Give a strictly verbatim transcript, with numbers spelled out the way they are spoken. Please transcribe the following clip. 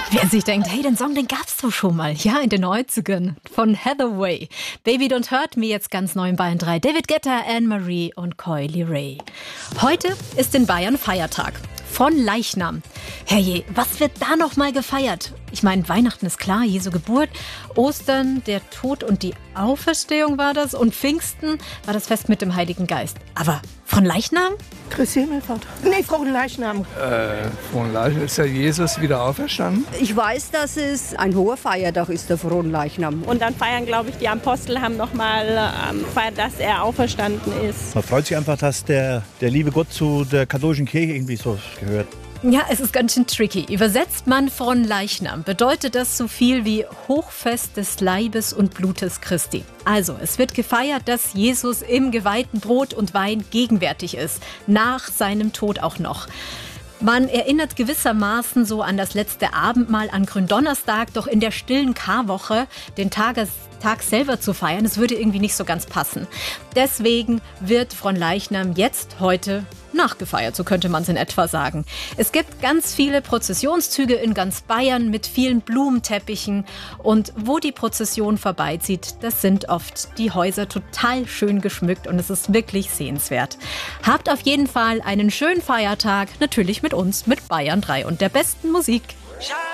Wer sich denkt, hey, den Song, den gab's doch schon mal. Ja, in den neunzigern von Hathaway. Baby Don't Hurt Me jetzt ganz neu in Bayern drei. David Guetta, Anne-Marie und Coily Ray. Heute ist in Bayern Feiertag. Von Leichnam. Herrje, was wird da noch mal gefeiert? Ich meine, Weihnachten ist klar, Jesu Geburt. Ostern, der Tod und die Auferstehung war das. Und Pfingsten war das Fest mit dem Heiligen Geist. Aber von Leichnam? Christi Himmelfahrt. Nee, Frohen Leichnam. Äh, Frohen Leichnam ist ja Jesus wieder auferstanden. Ich weiß, dass es ein hoher Feiertag ist, der Frohen Leichnam. Und dann feiern, glaube ich, die Apostel haben nochmal ähm, gefeiert, dass er auferstanden ist. Man freut sich einfach, dass der, der liebe Gott zu der katholischen Kirche irgendwie so gehört. Ja, es ist ganz schön tricky. Übersetzt man von Leichnam, bedeutet das so viel wie Hochfest des Leibes und Blutes Christi. Also, es wird gefeiert, dass Jesus im geweihten Brot und Wein gegenwärtig ist, nach seinem Tod auch noch. Man erinnert gewissermaßen so an das letzte Abendmahl an Gründonnerstag, doch in der stillen Karwoche den Tages Tag selber zu feiern, das würde irgendwie nicht so ganz passen. Deswegen wird Fronleichnam jetzt heute nachgefeiert, so könnte man es in etwa sagen. Es gibt ganz viele Prozessionszüge in ganz Bayern mit vielen Blumenteppichen und wo die Prozession vorbeizieht, das sind oft die Häuser total schön geschmückt und es ist wirklich sehenswert. Habt auf jeden Fall einen schönen Feiertag, natürlich mit uns, mit Bayern drei und der besten Musik.